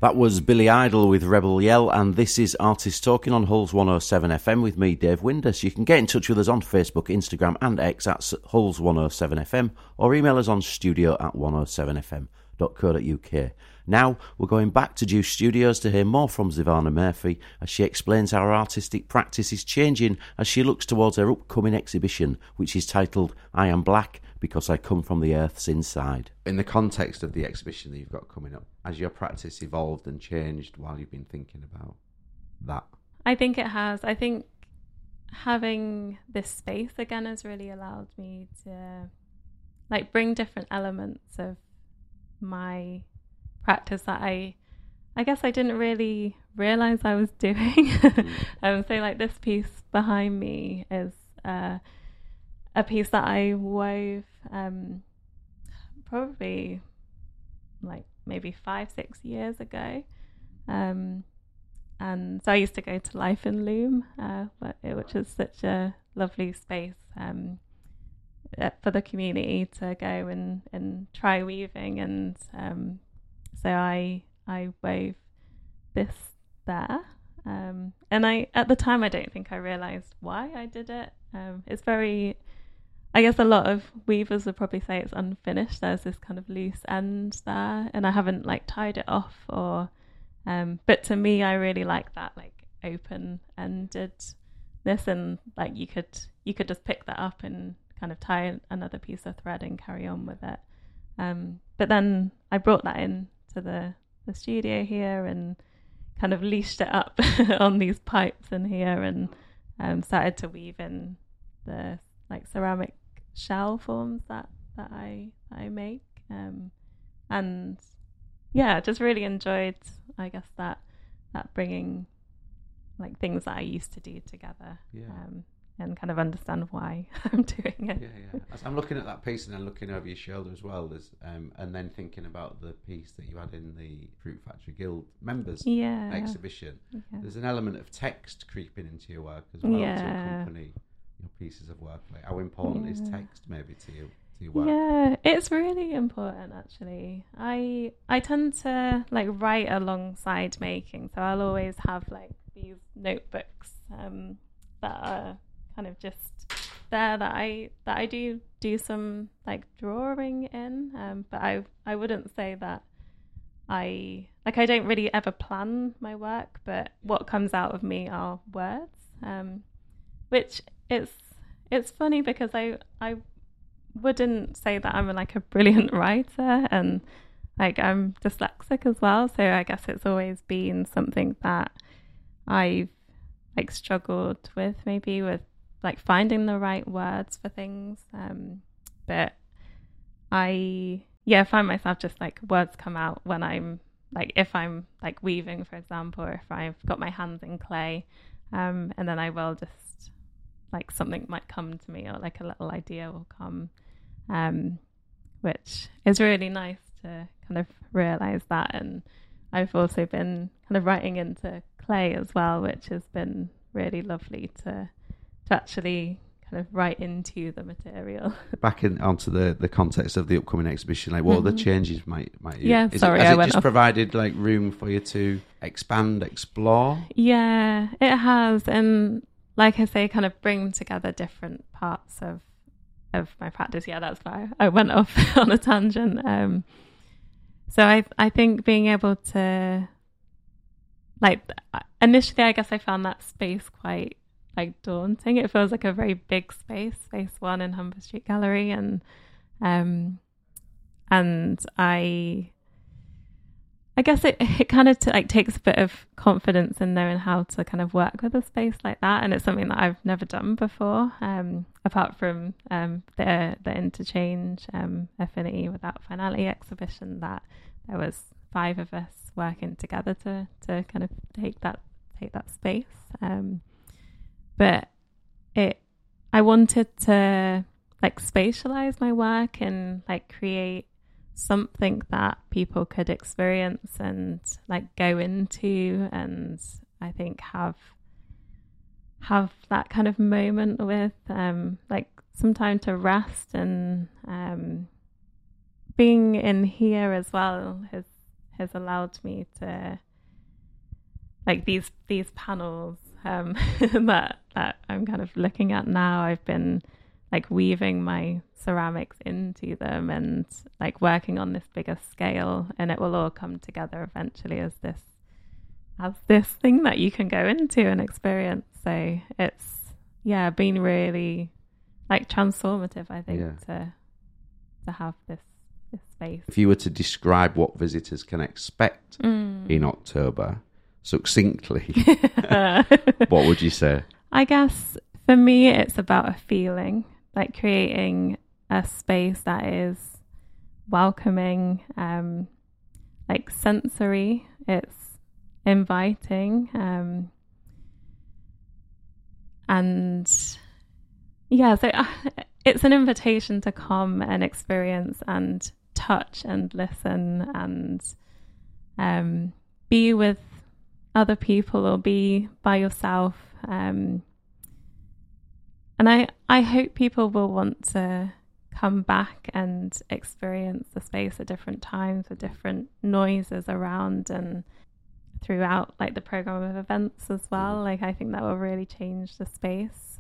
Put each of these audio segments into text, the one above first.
That was Billy Idol with Rebel Yell, and this is Artists Talking on Hulls 107 FM with me, Dave Windus. You can get in touch with us on Facebook, Instagram and X at Hulls 107 FM, or email us on studio@107fm.co.uk. Now we're going back to Juice Studios to hear more from Zivana Murphy as she explains how her artistic practice is changing as she looks towards her upcoming exhibition, which is titled I Am Black Because I Come From the Earth's Inside. In the context of the exhibition that you've got coming up, has your practice evolved and changed while you've been thinking about that? I think it has. I think having this space again has really allowed me to bring different elements of my practice that I guess I didn't really realize I was doing. So this piece behind me is a piece that I wove probably maybe 5-6 years ago, and so I used to go to Life in Loom, which is such a lovely space for the community to go and try weaving, and so I wove this there, and at the time I don't think I realized why I did it. It's very, I guess a lot of weavers would probably say it's unfinished. There's this kind of loose end there, and I haven't tied it off, or but to me I really like that open-endedness, and you could just pick that up and kind of tie another piece of thread and carry on with it. But then I brought that in to the studio here and kind of leashed it up on these pipes in here, and started to weave in the ceramic shell forms that I make, and yeah, just really enjoyed, I guess, that bringing things that I used to do together, and kind of understand why I'm doing it. As I'm looking at that piece and then looking over your shoulder as well, there's and then thinking about the piece that you had in the Fruit Factory Guild members exhibition. There's an element of text creeping into your work as well to accompany your pieces of work. How important is text maybe to you, to your work? Yeah, it's really important actually. I tend to write alongside making, so I'll always have these notebooks that are kind of just there that I do some drawing in, but I wouldn't say that I don't really ever plan my work, but what comes out of me are words, which it's funny because I wouldn't say that I'm a brilliant writer, and I'm dyslexic as well, so I guess it's always been something that I've struggled with, maybe with finding the right words for things, but I find myself just words come out when I'm if I'm weaving, for example, or if I've got my hands in clay, and then I will just something might come to me, or a little idea will come, which is really nice to kind of realize that. And I've also been kind of writing into clay as well, which has been really lovely to actually kind of write into the material. Back onto the context of the upcoming exhibition, what other changes might you? Yeah, has it just provided room for you to expand, explore? Yeah, it has, and like I say, kind of bring together different parts of my practice. Yeah, that's why I went off on a tangent. So I think being able to initially, I guess I found that space quite daunting. It feels like a very big space 1 in Humber Street Gallery, and I guess it kind of takes a bit of confidence in knowing how to kind of work with a space like that, and it's something that I've never done before, apart from the Interchange Affinity Without Finality exhibition, that there was 5 of us working together to kind of take that space, but I wanted to spatialize my work and create something that people could experience and go into, and I think have that kind of moment with some time to rest, and being in here as well has allowed me to, like, these panels that I'm kind of looking at now. I've been like weaving my ceramics into them and like working on this bigger scale, and it will all come together eventually as this thing that you can go into and experience. So it's been really like transformative, I think, to have this space. If you were to describe what visitors can expect in October succinctly, what would you say? I guess for me it's about a feeling, like creating a space that is welcoming, like sensory, it's inviting, and so it's an invitation to come and experience and touch and listen and be with other people or be by yourself, and I hope people will want to come back and experience the space at different times with different noises around and throughout like the program of events as well. Like I think that will really change the space.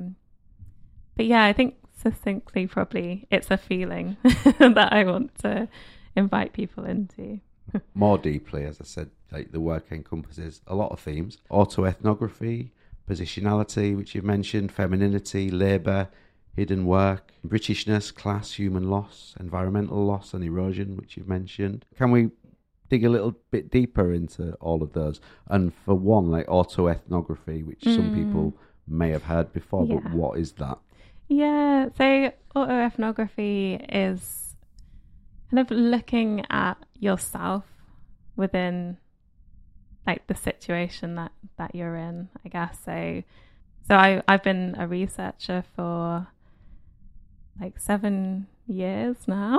But I think succinctly probably it's a feeling that I want to invite people into. More deeply, as I said, like the work encompasses a lot of themes: autoethnography, positionality, which you've mentioned, femininity, labour, hidden work, Britishness, class, human loss, environmental loss and erosion, which you've mentioned. Can we dig a little bit deeper into all of those? And for one, like autoethnography, which some people may have heard before, but what is that? Yeah, so autoethnography is kind of looking at yourself within like the situation that you're in, I guess. So I've been a researcher for like 7 years now,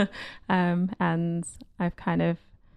and I've kind of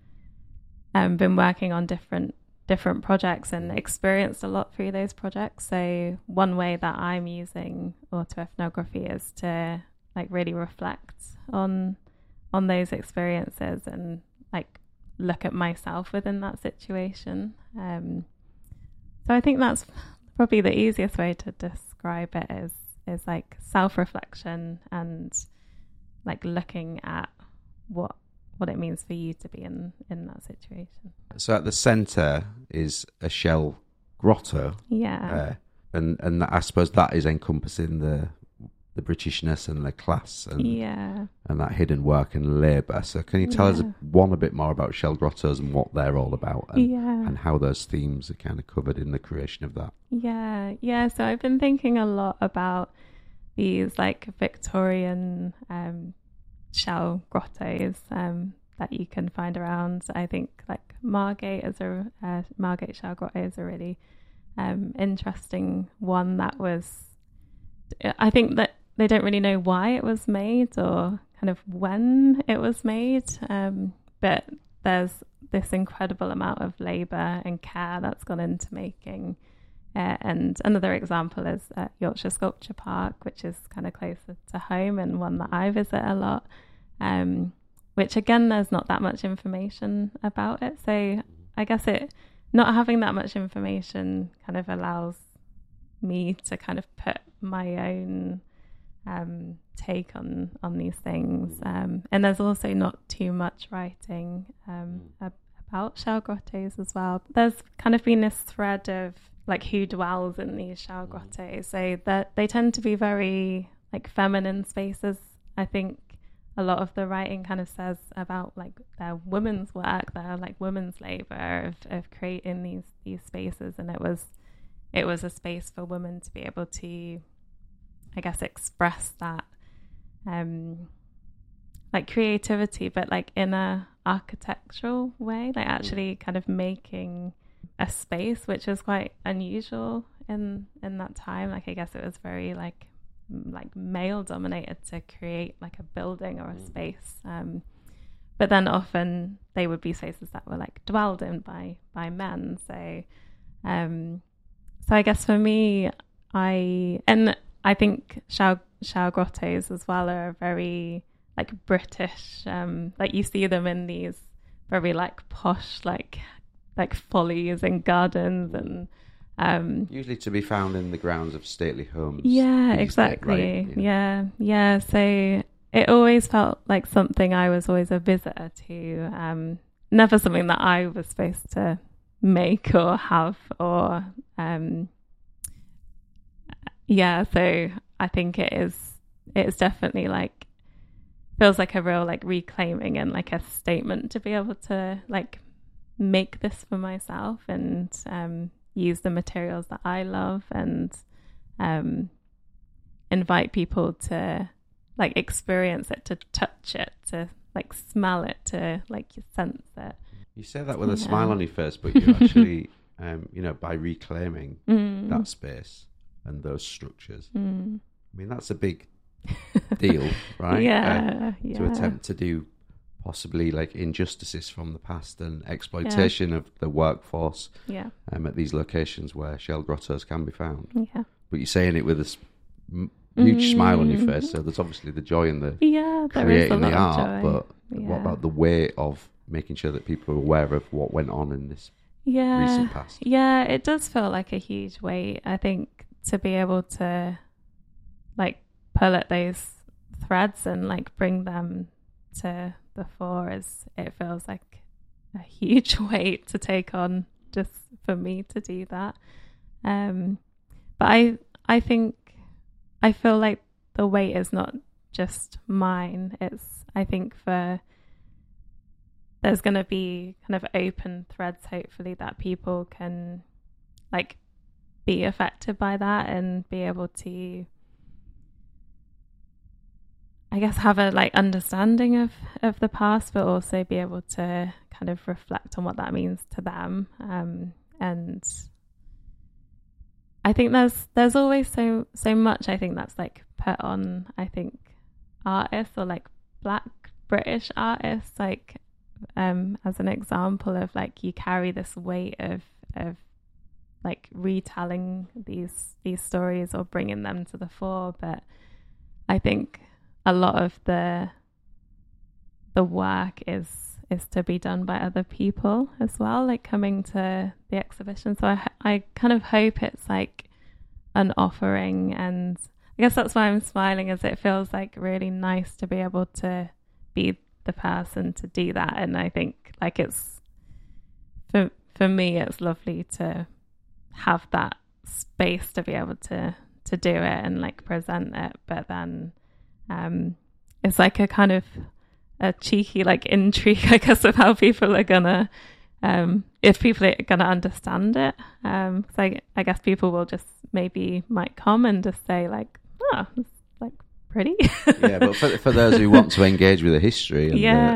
been working on different projects and experienced a lot through those projects. So one way that I'm using autoethnography is to like really reflect on those experiences and like look at myself within that situation. So I think that's probably the easiest way to describe it is like self-reflection and like looking at what it means for you to be in that situation. So at the centre is a shell grotto. Yeah. And I suppose that is encompassing the Britishness and the class and that hidden work and labour. So can you tell us a bit more about shell grottos and what they're all about and how those themes are kind of covered in the creation of that? Yeah. So I've been thinking a lot about these like Victorian shell grottos that you can find around. I think like Margate Shell Grotto is a really interesting one that was, I think that they don't really know why it was made or kind of when it was made, but there's this incredible amount of labour and care that's gone into making. And another example is Yorkshire Sculpture Park, which is kind of closer to home and one that I visit a lot, which again, there's not that much information about it. So I guess not having that much information kind of allows me to kind of put my own take on these things. And there's also not too much writing about shell grottos as well. There's kind of been this thread of like who dwells in these shell grottos. So that they tend to be very like feminine spaces. I think a lot of the writing kind of says about like their women's work, their like women's labour of creating these spaces, and it was a space for women to be able to, I guess, express that like creativity, but like in a architectural way, like actually kind of making a space, which was quite unusual in that time. Like I guess it was very like male dominated to create like a building or a space, but then often they would be spaces that were like dwelled in by men. So I guess for me, I think shell grottos as well are very like British, like you see them in these very like posh, like follies and gardens, and usually to be found in the grounds of stately homes. Yeah, these days, exactly. right? Yeah. So it always felt like something I was always a visitor to. Never something that I was supposed to make or have, or so I think it's definitely like feels like a real like reclaiming and like a statement to be able to like make this for myself and use the materials that I love and invite people to like experience it, to touch it, to like smell it, to like sense it. You say that with a smile on your face, but you actually, by reclaiming that space and those structures, I mean, that's a big deal, right? To attempt to do possibly like injustices from the past and exploitation of the workforce at these locations where shell grottos can be found. Yeah. But you're saying it with a huge smile on your face, so there's obviously the joy in the creating the art, but what about the way of making sure that people are aware of what went on in this recent past? Yeah, it does feel like a huge weight, I think, to be able to like pull at those threads and like bring them to the fore. It feels like a huge weight to take on just for me to do that. But I think I feel like the weight is not just mine. I think there's going to be kind of open threads, hopefully, that people can like be affected by that and be able to, I guess, have a like understanding of the past, but also be able to kind of reflect on what that means to them. And I think there's always so much, I think, that's like put on, I think, artists or like Black British artists, like as an example of like you carry this weight of like retelling these stories or bringing them to the fore. But I think a lot of the work is to be done by other people as well, like coming to the exhibition. So I kind of hope it's like an offering, and I guess that's why I'm smiling, as it feels like really nice to be able to be the person to do that. And I think like it's for me it's lovely to have that space to be able to do it and like present it, but then it's like a kind of a cheeky like intrigue, I guess, of how people are gonna if people are gonna understand it. So I guess people will just might come and just say like, oh, it's like pretty. Yeah, but for those who want to engage with the history and